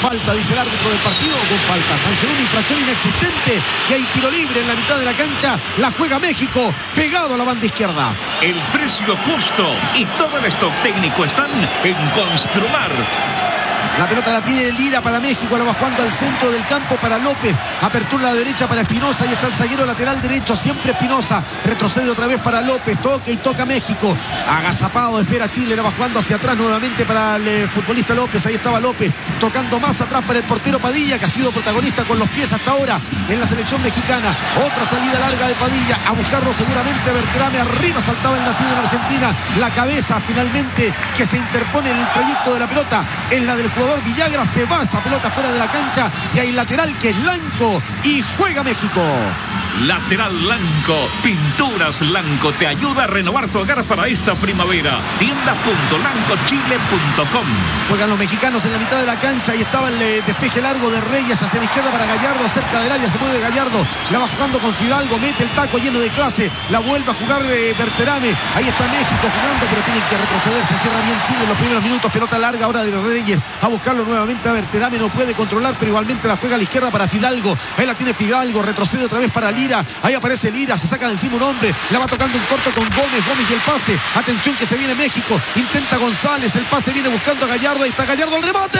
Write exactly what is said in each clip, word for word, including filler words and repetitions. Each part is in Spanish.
falta, dice el árbitro del partido, o con falta. Sancionó una infracción inexistente y hay tiro libre en la mitad de la cancha. La juega México, pegado a la banda izquierda. El precio justo y todo el stock técnico están en Construmar. La pelota la tiene Lira para México, la va jugando al centro del campo para López. Apertura a la derecha para Espinosa, ahí está el zaguero lateral derecho, siempre Espinosa. Retrocede otra vez para López, toca y toca México. Agazapado, espera Chile, la va jugando hacia atrás nuevamente para el eh, futbolista López. Ahí estaba López, tocando más atrás para el portero Padilla, que ha sido protagonista con los pies hasta ahora en la selección mexicana. Otra salida larga de Padilla, a buscarlo seguramente Berterame. Arriba saltaba el nacido en Argentina. La cabeza finalmente que se interpone en el trayecto de la pelota es la del jugador Villagra. Se va esa pelota fuera de la cancha y hay lateral que es Lanco y juega México. Lateral Lanco, Pinturas Lanco te ayuda a renovar tu hogar para esta primavera. tienda punto lanco chile punto com. Juegan los mexicanos en la mitad de la cancha y estaba el eh, despeje largo de Reyes hacia la izquierda para Gallardo, cerca del área se mueve Gallardo, la va jugando con Fidalgo, mete el taco lleno de clase, la vuelve a jugar eh, Berterame. Ahí está México jugando, pero tienen que retroceder, se cierra bien Chile en los primeros minutos. Pelota larga ahora de Reyes, a buscarlo nuevamente a Berterame, no puede controlar, pero igualmente la juega a la izquierda para Fidalgo. Ahí la tiene Fidalgo, retrocede otra vez para Lira. Ahí aparece Lira, se saca de encima un hombre, la va tocando en corto con Gómez, Gómez y el pase, atención que se viene México, intenta González, el pase viene buscando a Gallardo, ahí está Gallardo, el remate,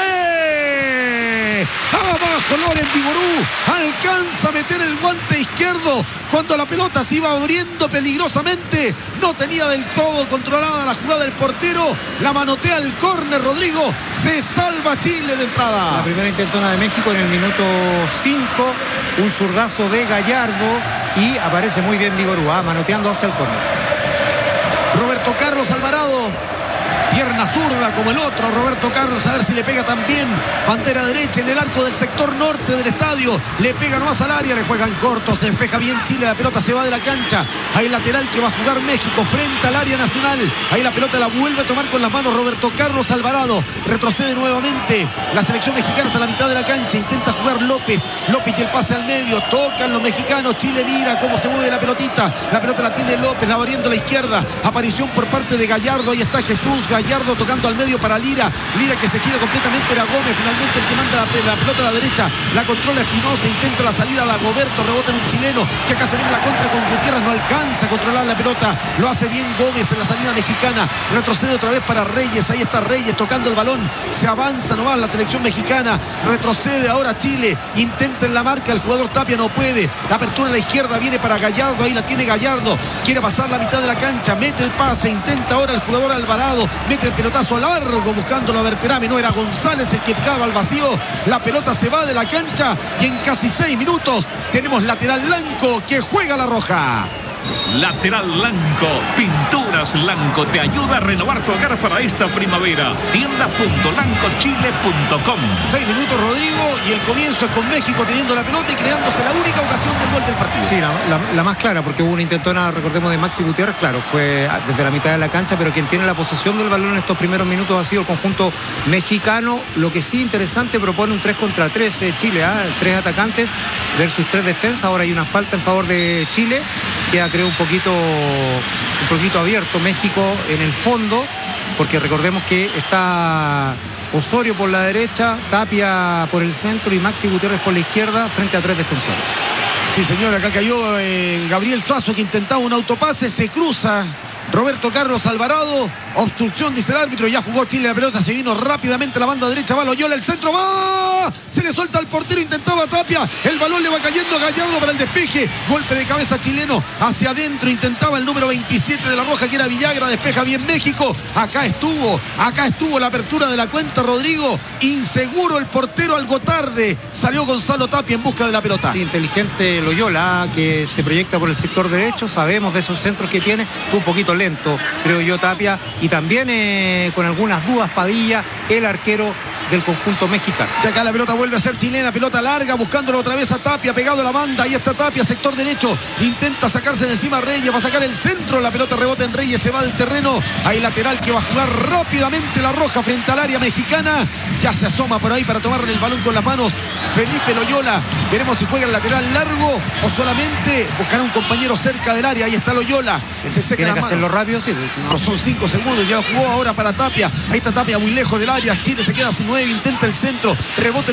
abajo Loren Vigorú, alcanza a meter el guante izquierdo, cuando la pelota se iba abriendo peligrosamente, no tenía del todo controlada la jugada del portero, la manotea el córner, Rodrigo, se salva Chile de entrada. La primera intentona de México en el minuto cinco, un zurdazo de Gallardo y aparece muy bien Vigorú, ¿eh? Manoteando hacia el córner. Roberto Carlos Alvarado, pierna zurda como el otro, Roberto Carlos, a ver si le pega también. Pantera derecha en el arco del sector norte del estadio, le pega nomás al área, le juegan cortos, se despeja bien Chile, la pelota se va de la cancha. Ahí lateral que va a jugar México frente al área nacional, ahí la pelota la vuelve a tomar con las manos Roberto Carlos Alvarado, retrocede nuevamente la selección mexicana hasta la mitad de la cancha, intenta jugar López, López y el pase al medio, tocan los mexicanos, Chile mira cómo se mueve la pelotita, la pelota la tiene López, la va abriendo a la izquierda, aparición por parte de Gallardo, ahí está Jesús Gallardo tocando al medio para Lira, Lira que se gira completamente, era Gómez finalmente el que manda la, la pelota a la derecha, la controla Espinosa, intenta la salida a Dagoberto, rebota en un chileno, que acá se viene la contra con Gutiérrez, no alcanza a controlar la pelota, lo hace bien Gómez en la salida mexicana, retrocede otra vez para Reyes, ahí está Reyes tocando el balón, se avanza nomás la selección mexicana, retrocede ahora Chile, intenta en la marca, el jugador Tapia no puede, la apertura a la izquierda viene para Gallardo, ahí la tiene Gallardo, quiere pasar la mitad de la cancha, mete el pase, intenta ahora el jugador Alvarado, mete el pelotazo largo buscándolo a Berterame, no era González el que picaba al vacío, la pelota se va de la cancha y en casi seis minutos tenemos lateral Lanco que juega la roja. Lateral Lanco, Pinturas Lanco te ayuda a renovar tu hogar para esta primavera. tienda punto lanco chile punto com. Seis minutos, Rodrigo, y el comienzo es con México teniendo la pelota y creándose la única ocasión de gol del partido. Sí, la, la, la más clara, porque hubo una intentona, recordemos, de Maxi Gutiérrez, claro, fue desde la mitad de la cancha, pero quien tiene la posesión del balón en estos primeros minutos ha sido el conjunto mexicano. Lo que sí interesante, propone un tres contra tres eh, Chile, ¿eh? tres atacantes versus tres defensas. Ahora hay una falta en favor de Chile, queda creo un poquito un poquito abierto México en el fondo, porque recordemos que está Osorio por la derecha, Tapia por el centro y Maxi Gutiérrez por la izquierda frente a tres defensores. Sí, señor, acá cayó eh, Gabriel Suazo, que intentaba un autopase, se cruza Roberto Carlos Alvarado, obstrucción dice el árbitro, ya jugó Chile la pelota, se vino rápidamente a la banda derecha, va Loyola, el centro, va, se le suelta al portero, intentaba Tapia, el balón le va cayendo a Gallardo para el despeje, golpe de cabeza chileno, hacia adentro, intentaba el número veintisiete de la roja que era Villagra, despeja bien México, acá estuvo, acá estuvo la apertura de la cuenta, Rodrigo, inseguro el portero, algo tarde, salió Gonzalo Tapia en busca de la pelota. Sí, inteligente Loyola, que se proyecta por el sector derecho, sabemos de esos centros que tiene, un poquito lento, creo yo, Tapia, y también eh, con algunas dudas Padilla, el arquero del conjunto mexicano. Y acá la pelota vuelve a ser chilena, pelota larga, buscándolo otra vez a Tapia, pegado a la banda, ahí está Tapia, sector derecho, intenta sacarse de encima a Reyes, va a sacar el centro, la pelota rebota en Reyes, se va del terreno, hay lateral que va a jugar rápidamente la roja frente al área mexicana, ya se asoma por ahí para tomarle el balón con las manos Felipe Loyola, veremos si juega el lateral largo o solamente buscará un compañero cerca del área, ahí está Loyola, se seca tiene las que manos. hacerlo rápido, sí, no. no son cinco segundos, ya lo jugó ahora para Tapia, ahí está Tapia muy lejos del área, Chile se queda sin nueve, intenta el centro, rebote